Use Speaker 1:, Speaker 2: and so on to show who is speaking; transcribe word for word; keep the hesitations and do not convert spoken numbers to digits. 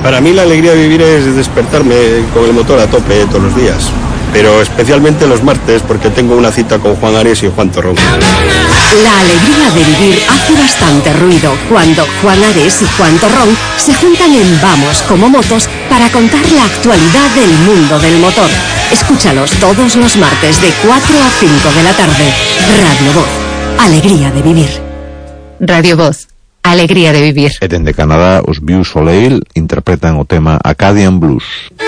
Speaker 1: Para mí la alegría de vivir es despertarme con el motor a tope todos los días, pero especialmente los martes porque tengo una cita con Juan Ares y Juan Torrón.
Speaker 2: La alegría de vivir hace bastante ruido cuando Juan Ares y Juan Torrón se juntan en Vamos como Motos para contar la actualidad del mundo del motor. Escúchalos todos los martes de cuatro a cinco de la tarde. Radio Voz, alegría de vivir.
Speaker 3: Radio Voz, alegría de vivir.
Speaker 4: E dende Canadá, os View Soleil interpretan o tema Acadian Blues.